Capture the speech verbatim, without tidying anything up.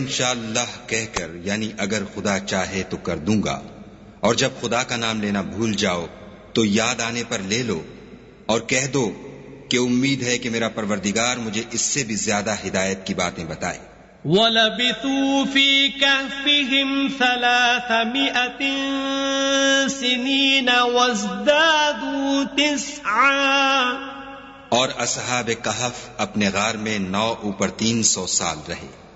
इंशाअल्लाह कहकर, यानी अगर खुदा चाहे तो कर दूंगा, और जब खुदा का नाम लेना भूल जाओ तो याद आने पर ले लो और कह दो कि उम्मीद है कि मेरा परवरदिगार मुझे इससे भी ज्यादा हिदायत की बातें बताए। वलबिथू फी कहफिहिम सलासमिअतिन सिनीन वज़दादू तिस्आ, और असहाब कहफ अपने गार में नौ ऊपर तीन सौ साल रहे।